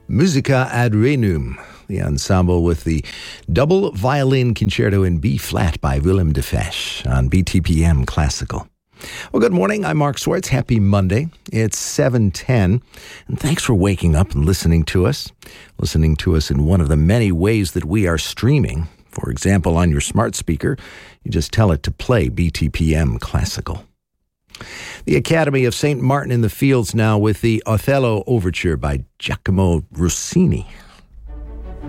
Musica ad Renum, the ensemble with the double violin concerto in B flat by Willem de Fesch on BTPM Classical. Well, good morning. I'm Mark Swartz. Happy Monday. It's 7:10, and thanks for waking up and listening to us in one of the many ways that we are streaming. For example, on your smart speaker, you just tell it to play BTPM Classical. The Academy of St. Martin in the Fields now with the Othello Overture by Giacomo Rossini.